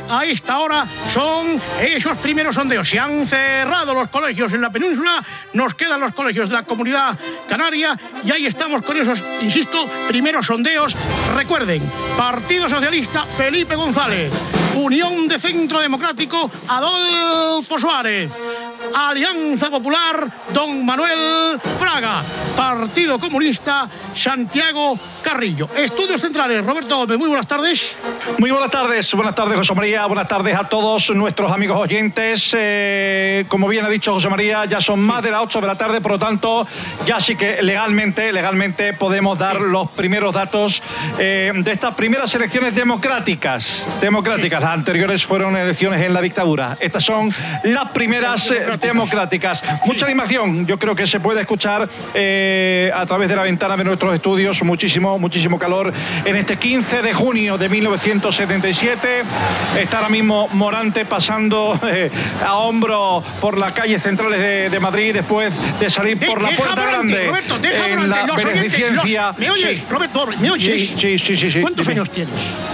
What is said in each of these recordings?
a esta hora son esos primeros sondeos. Se han cerrado los colegios en la península, nos quedan los colegios de la Comunidad Canaria y ahí estamos con esos, insisto, primeros sondeos. Recuerden, Partido Socialista, Felipe González. Unión de Centro Democrático, Adolfo Suárez. Alianza Popular, Don Manuel Fraga. Partido Comunista, Santiago Carrillo. Estudios Centrales, Roberto Gómez, muy buenas tardes. Muy buenas tardes, José María, buenas tardes a todos nuestros amigos oyentes. Como bien ha dicho José María, ya son más de las 8 de la tarde, por lo tanto, ya sí que legalmente podemos dar los primeros datos de estas primeras elecciones democráticas. Las anteriores fueron elecciones en la dictadura. Estas son las primeras democráticas. Mucha animación, yo creo que se puede escuchar a través de la ventana de nuestros estudios, muchísimo calor en este 15 de junio de 1977. Está ahora mismo Morante pasando a hombro por las calles centrales de Madrid después de salir por la Puerta Grande. Roberto, en la beneficencia. ¿Me oyes, Sí. Roberto? ¿Me oyes? Sí. ¿Cuántos años tienes?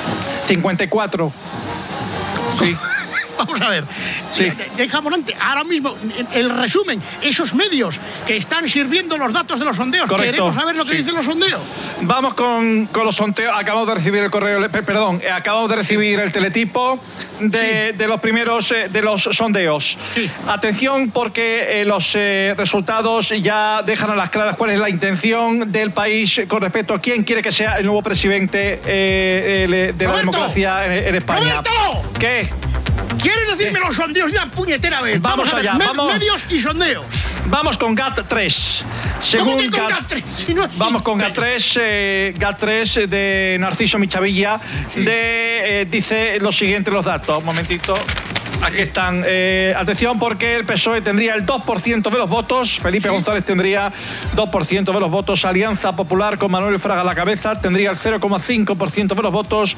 54. Sí. Vamos a ver, sí. Deja Morante, ahora mismo, el resumen, esos medios que están sirviendo los datos de los sondeos. Correcto. Queremos saber lo que dicen los sondeos. Vamos con los sondeos. Acabamos de recibir acabamos de recibir el teletipo de los primeros de los sondeos. Sí. Atención, porque los resultados ya dejan a las claras cuál es la intención del país con respecto a quién quiere que sea el nuevo presidente de la democracia en España. ¡Roberto! ¿Qué? ¿Quieres decirme los sondeos una puñetera vez? Vamos allá, vamos. Medios y sondeos. Vamos con GAT3. Según GAT3. Si no vamos con GAT3. GAT3 de Narciso Michavilla. Sí. Dice lo siguiente, los datos. Un momentito. Aquí están. Atención, porque el PSOE tendría el 2% de los votos. Felipe González tendría 2% de los votos. Alianza Popular con Manuel Fraga a la cabeza tendría el 0,5% de los votos.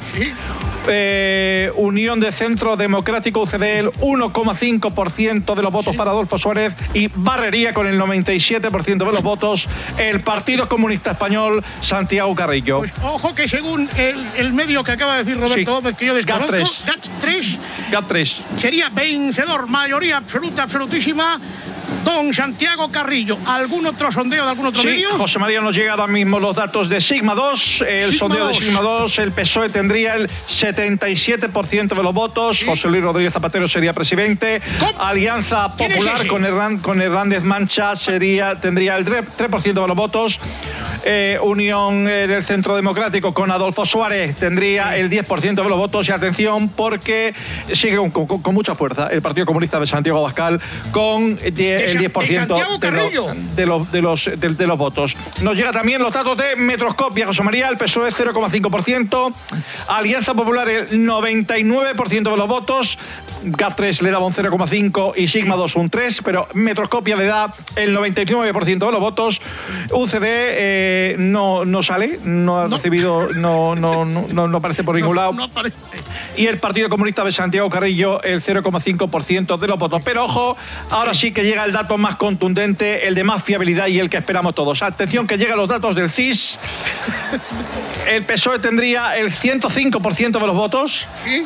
Unión de Centro Democrático, UCD, el 1,5% de los votos para Adolfo Suárez y barrería con el 97% de los votos el Partido Comunista Español, Santiago Carrillo. Pues ojo que según el medio que acaba de decir Roberto Gómez, que yo desconozco, GAT3 sería vencedor, mayoría absoluta, absolutísima, don Santiago Carrillo. ¿Algún otro sondeo de algún otro medio? José María, nos llega ahora mismo los datos de Sigma 2. El sondeo de Sigma 2, el PSOE tendría el 77% de los votos. Sí. José Luis Rodríguez Zapatero sería presidente. ¿Cómo? Alianza Popular con Hernández Mancha tendría el 3% de los votos. Unión del Centro Democrático con Adolfo Suárez tendría el 10% de los votos. Y atención, porque sigue con mucha fuerza el Partido Comunista de Santiago Abascal con el 10% de los votos. Nos llega también los datos de Metroscopia, José María. El PSOE 0,5%, Alianza Popular el 99% de los votos, GAT3 le daba un 0,5 y Sigma 2 un 3, pero Metroscopia le da el 99% de los votos. UCD no sale, no ha recibido, no aparece por ningún lado. No aparece. Y el Partido Comunista de Santiago Carrillo el 0,5% de los votos. Pero ojo, ahora sí que llega el dato más contundente, el de más fiabilidad y el que esperamos todos. Atención, que llegan los datos del CIS. El PSOE tendría el 105% de los votos. ¿Sí?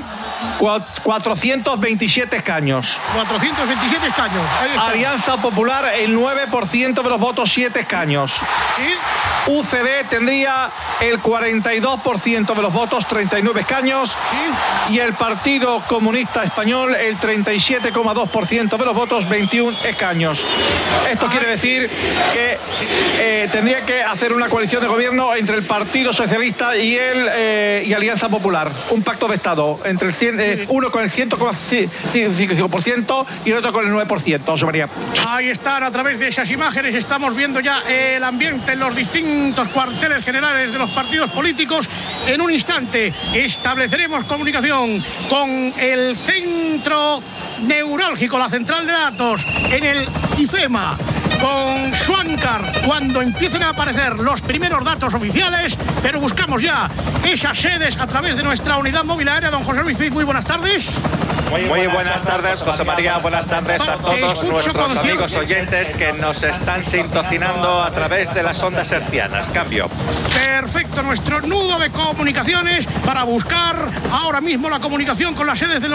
427 escaños. 427 escaños. Alianza Popular el 9% de los votos, 7 escaños. ¿Sí? UCD tendría el 42% de los votos, 39 escaños. ¿Sí? Y el Partido Comunista Español el 37,2% de los votos, 21 escaños. Esto quiere decir que tendría que hacer una coalición de gobierno entre el Partido Socialista y Alianza Popular. Un pacto de Estado entre uno con el 100,5% y el otro con el 9%, José María. Ahí están, a través de esas imágenes estamos viendo ya el ambiente en los distintos cuarteles generales de los partidos políticos. En un instante estableceremos comunicación con el centro neurálgico, la central de datos, en el IFEMA, con Schwancar, cuando empiecen a aparecer los primeros datos oficiales, pero buscamos ya esas sedes a través de nuestra unidad móvil aérea. Don José Luis Cid, muy buenas tardes. Muy buenas tardes, José María. Buenas tardes a todos nuestros amigos oyentes que nos están sintonizando a través de las ondas hercianas. Cambio. Perfecto, nuestro nudo de comunicaciones para buscar ahora mismo la comunicación con las sedes de los